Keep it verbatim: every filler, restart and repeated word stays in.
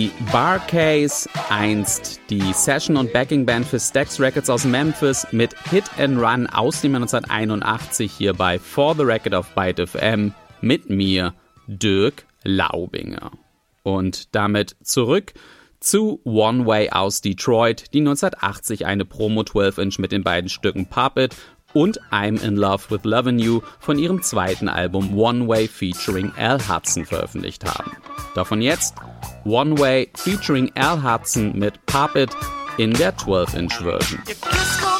Die Bar-Case, einst die Session- und Backing-Band für Stax Records aus Memphis mit Hit and Run aus dem Jahr neunzehnhunderteinundachtzig hier bei For the Record auf Byte F M mit mir, Dirk Laubinger. Und damit zurück zu One Way aus Detroit, die neunzehnhundertachtzig eine Promo zwölf Inch mit den beiden Stücken Puppet und I'm in Love with Lovin' You von ihrem zweiten Album One Way featuring Al Hudson veröffentlicht haben. Davon jetzt One Way featuring Al Hudson mit Puppet in der zwölf Inch Version.